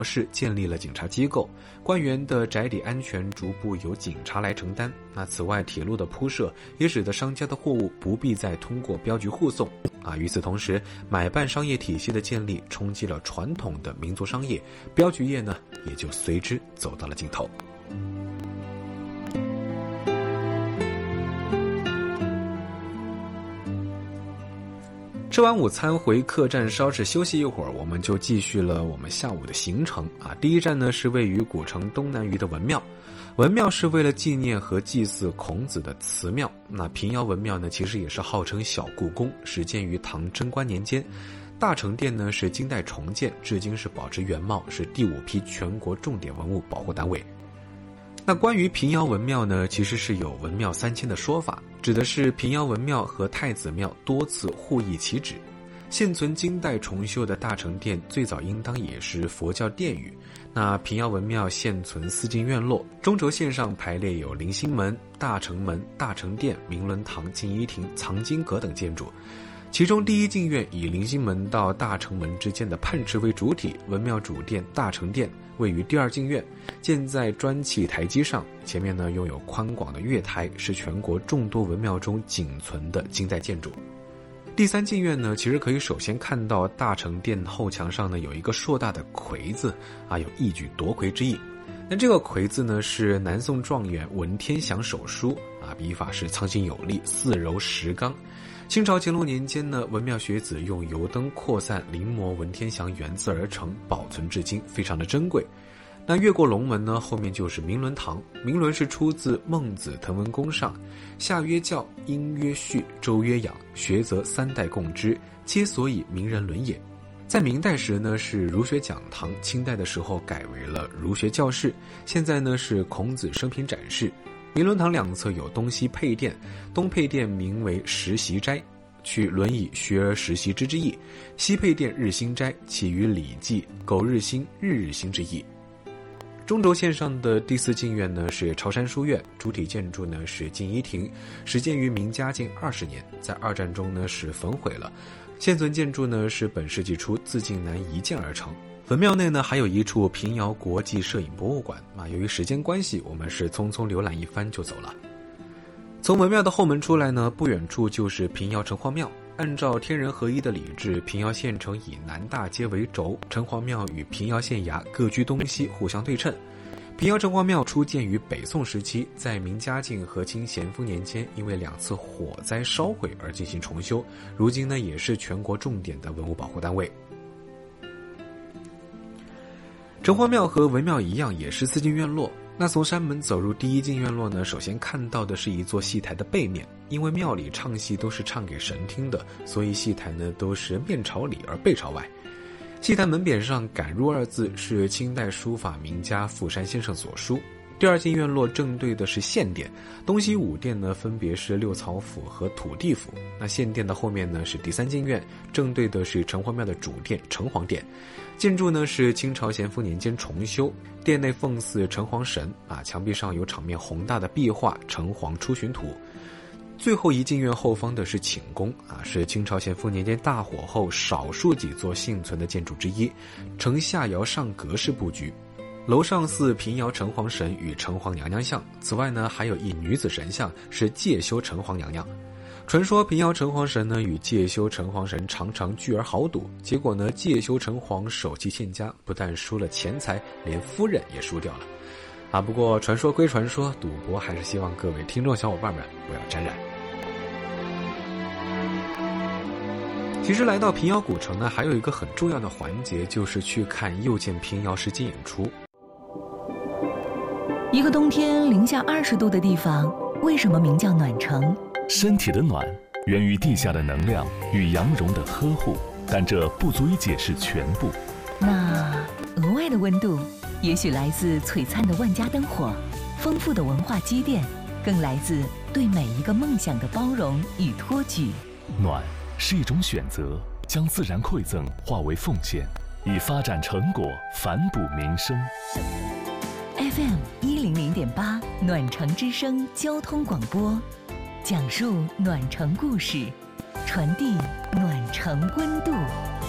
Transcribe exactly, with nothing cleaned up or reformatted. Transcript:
市建立了警察机构，官员的宅邸安全逐步由警察来承担。那此外，铁路的铺设也使得商家的货物不必再通过镖局护送啊。与此同时，买办商业体系的建立冲击了传统的民族商业，镖局业呢也就随之走到了尽头。吃完午餐回客栈稍事休息一会儿，我们就继续了我们下午的行程啊。第一站呢是位于古城东南隅的文庙，文庙是为了纪念和祭祀孔子的祠庙。那平遥文庙呢其实也是号称小故宫，始建于唐贞观年间。大成殿呢是金代重建，至今是保持原貌，是第五批全国重点文物保护单位。那关于平遥文庙呢，其实是有文庙三迁的说法，指的是平遥文庙和太子庙多次互易其址。现存金代重修的大成殿最早应当也是佛教殿宇。那平遥文庙现存四进院落，中轴线上排列有临心门、大成门、大成殿、明伦堂、静怡亭、藏经阁等建筑。其中第一进院以临心门到大成门之间的泮池为主体，文庙主殿大成殿位于第二进院，建在砖砌台基上，前面呢拥有宽广的月台，是全国众多文庙中仅存的金代建筑。第三进院呢，其实可以首先看到大成殿后墙上呢有一个硕大的魁字啊，有一举夺魁之意。那这个魁字呢是南宋状元文天祥手书啊，笔法是苍劲有力，似柔实刚。清朝乾隆年间呢，文庙学子用油灯扩散临摹文天祥原字而成，保存至今，非常的珍贵。那越过龙门呢，后面就是明伦堂。明伦是出自孟子滕文公上，夏曰教，殷曰序，周曰养，学则三代共之，皆所以名人伦也。在明代时呢是儒学讲堂，清代的时候改为了儒学教室，现在呢是孔子生平展示。明伦堂两侧有东西配殿，东配殿名为实习斋，取轮椅学而时习之之意；西配殿日新斋，起于《礼记》苟日新，日日新之意。中轴线上的第四进院呢是朝山书院，主体建筑呢是静怡亭，始建于明嘉靖二十年，在二战中呢是焚毁了。现存建筑呢是本世纪初自晋南移建而成。文庙内呢还有一处平遥国际摄影博物馆啊，由于时间关系，我们是匆匆浏览一番就走了。从文庙的后门出来呢，不远处就是平遥城隍庙。按照天人合一的礼制，平遥县城以南大街为轴，城隍庙与平遥县衙各居东西，互相对称。平遥城隍庙初建于北宋时期，在明嘉靖和清咸丰年间因为两次火灾烧毁而进行重修，如今呢也是全国重点的文物保护单位。城隍庙和文庙一样，也是四进院落。那从山门走入第一进院落呢，首先看到的是一座戏台的背面，因为庙里唱戏都是唱给神听的，所以戏台呢都是面朝里而背朝外。戏台门匾上赶入二字是清代书法名家傅山先生所书。第二进院落正对的是献殿，东西五殿呢分别是六曹府和土地府。那献殿的后面呢是第三进院，正对的是城隍庙的主殿城隍殿。建筑呢是清朝咸丰年间重修，殿内奉祀城隍神啊，墙壁上有场面宏大的壁画《城隍出巡图》。最后一进院后方的是寝宫啊，是清朝咸丰年间大火后少数几座幸存的建筑之一，呈下窑上阁式布局。楼上祀平遥城隍神与城隍娘娘像，此外呢还有一女子神像，是介休城隍娘娘。传说平遥城隍神呢与介休城隍神常常聚而豪赌，结果呢介休城隍手气欠佳，不但输了钱财，连夫人也输掉了啊。不过传说归传说，赌博还是希望各位听众小伙伴们不要沾染。其实来到平遥古城呢，还有一个很重要的环节，就是去看又见平遥实景演出。 一个冬天零下二十度的地方，为什么名叫暖城？ 身体的暖源于地下的能量与阳绒的呵护，但这不足以解释全部。 那额外的温度，也许来自璀璨的万家灯火，丰富的文化积淀，更来自对每一个梦想的包容与托举。 暖是一种选择，将自然馈赠化为奉献，以发展成果反哺民生。 F M 一零零点八暖城之声交通广播，讲述暖城故事，传递暖城温度。